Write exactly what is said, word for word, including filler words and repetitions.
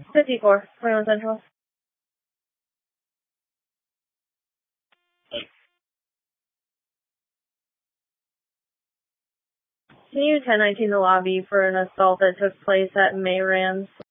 fifty-four, twenty-one Central. Can you ten nineteen the lobby for an assault that took place at Mayran's